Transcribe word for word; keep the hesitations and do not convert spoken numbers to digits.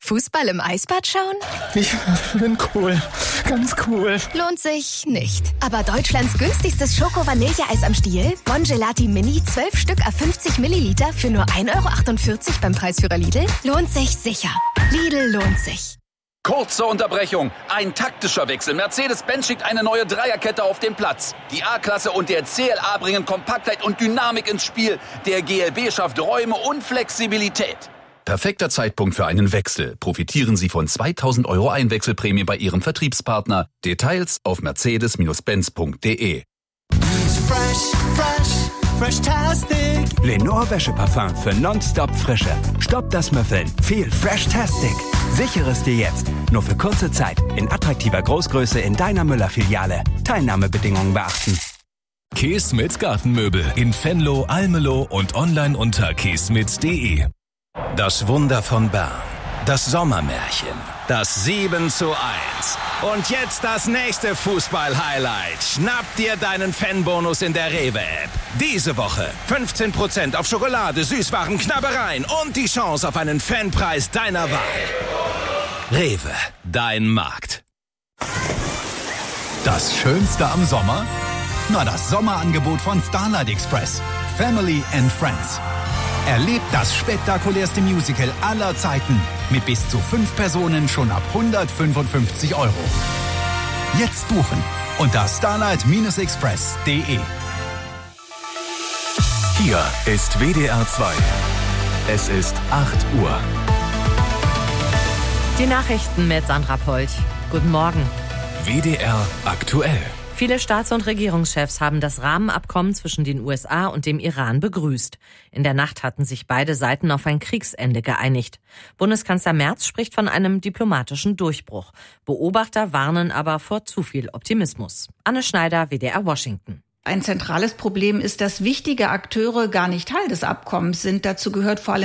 Fußball im Eisbad schauen? Ich bin cool. Ganz cool. Lohnt sich nicht. Aber Deutschlands günstigstes Schoko-Vanilleeis am Stiel? Bon Gelati Mini, zwölf Stück à fünfzig Milliliter für nur ein Euro achtundvierzig beim Preisführer Lidl? Lohnt sich sicher. Lidl lohnt sich. Kurze Unterbrechung. Ein taktischer Wechsel. Mercedes-Benz schickt eine neue Dreierkette auf den Platz. Die A-Klasse und der C L A bringen Kompaktheit und Dynamik ins Spiel. Der G L B schafft Räume und Flexibilität. Perfekter Zeitpunkt für einen Wechsel. Profitieren Sie von zweitausend Euro Einwechselprämie bei Ihrem Vertriebspartner. Details auf mercedes Benz punkt de. Fresh, fresh, fresh-tastic. Lenore Wäscheparfum für nonstop Frische. Stoppt das Müffeln. Viel Fresh-tastic. Sichere es dir jetzt. Nur für kurze Zeit. In attraktiver Großgröße in deiner Müller-Filiale. Teilnahmebedingungen beachten. Keesmit Gartenmöbel in Venlo, Almelo und online unter keesmit punkt de. Das Wunder von Bern. Das Sommermärchen. Das sieben zu eins. Und jetzt das nächste Fußball-Highlight. Schnapp dir deinen Fanbonus in der Rewe-App. Diese Woche fünfzehn Prozent auf Schokolade, Süßwaren, Knabbereien und die Chance auf einen Fanpreis deiner Wahl. Rewe, dein Markt. Das Schönste am Sommer? Na, das Sommerangebot von Starlight Express. Family and Friends. Erlebt das spektakulärste Musical aller Zeiten mit bis zu fünf Personen schon ab hundertfünfundfünfzig Euro. Jetzt buchen unter starlight express punkt de. Hier ist W D R zwei. Es ist acht Uhr. Die Nachrichten mit Sandra Polch. Guten Morgen. W D R aktuell. Viele Staats- und Regierungschefs haben das Rahmenabkommen zwischen den U S A und dem Iran begrüßt. In der Nacht hatten sich beide Seiten auf ein Kriegsende geeinigt. Bundeskanzler Merz spricht von einem diplomatischen Durchbruch. Beobachter warnen aber vor zu viel Optimismus. Anne Schneider, W D R Washington. Ein zentrales Problem ist, dass wichtige Akteure gar nicht Teil des Abkommens sind. Dazu gehört vor allem